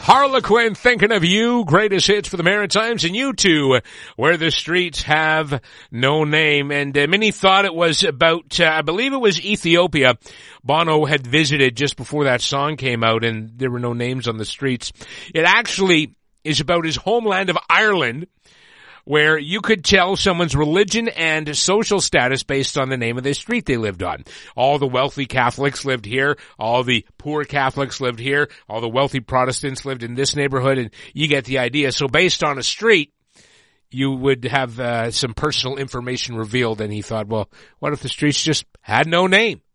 Harlequin, thinking of you, greatest hits for the Maritimes, and you too, where the streets have no name. And many thought it was about, I believe it was Ethiopia. Bono had visited just before that song came out, and there were no names on the streets. It actually is about his homeland of Ireland, where you could tell someone's religion and social status based on the name of the street they lived on. All the wealthy Catholics lived here. All the poor Catholics lived here. All the wealthy Protestants lived in this neighborhood, and you get the idea. So based on a street, you would have some personal information revealed, and he thought, well, what if the streets just had no name?